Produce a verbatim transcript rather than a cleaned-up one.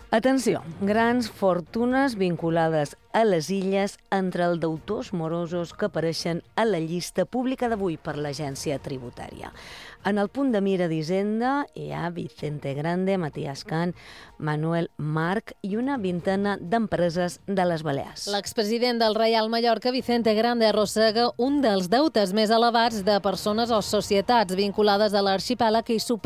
Atenció, grans fortunes vinculades a les illes entre els deutors morosos que apareixen a la llista pública d'avui per l'agència tributària. En el punt de mira d'Hisenda hi ha Vicente Grande, Matías Can, Manuel Marc i una vintena d'empreses de les Balears. L'expresident del Reial Mallorca, Vicente Grande, arrossega un dels deutes més elevats de persones o societats vinculades a l'arxipèlag i supera